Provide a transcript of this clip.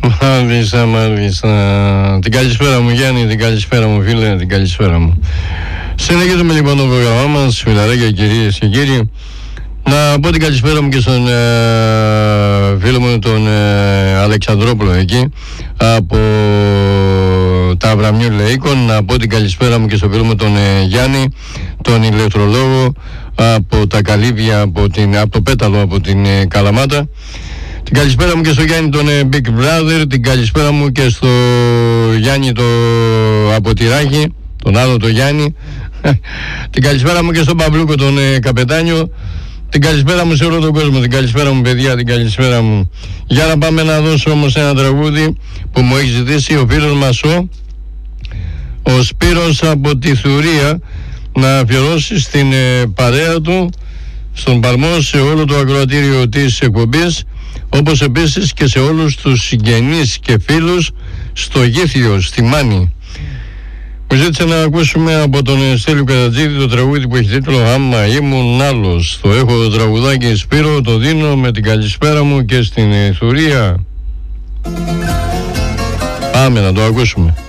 Μάλιστα. Την καλησπέρα μου Γιάννη, την καλησπέρα μου φίλε, την καλησπέρα μου. Συνεχίζουμε λοιπόν το πρόγραμμά μας, φιλαράκια, κυρίες και κύριοι. Να πω την καλησπέρα μου και στον φίλο μου τον Αλεξανδρόπουλο εκεί από τα Αβραμιού Λεΐκων. Να πω την καλησπέρα μου και στον φίλο μου τον Γιάννη, τον ηλεκτρολόγο από τα Καλύβια, από το Πέταλο, από την Καλαμάτα. Την καλησπέρα μου και στο Γιάννη τον Big Brother. Την καλησπέρα μου και στο Γιάννη από Τυράκη, τον άλλο το Γιάννη. Την καλησπέρα μου και στον Παυλούκο τον Καπετάνιο. Την καλησπέρα μου σε όλο τον κόσμο. Την καλησπέρα μου παιδιά, την καλησπέρα μου. Για να πάμε να δώσω όμως ένα τραγούδι που μου έχει ζητήσει ο φίλος μας ο Σπύρος από τη Θουρία, να αφιερώσει στην παρέα του, στον Παλμό, σε όλο το ακροατήριο της εκπομπής, όπως επίσης και σε όλους τους συγγενείς και φίλους στο Γήθιο, στη Μάνη. Μου ζήτησε να ακούσουμε από τον Στέλιο Κατατζίδη το τραγούδι που έχει τίτλο «Άμα ήμουν άλλος». Το έχω το τραγουδάκι Σπύρο, το δίνω με την καλησπέρα μου και στην Θουρία. Πάμε να το ακούσουμε.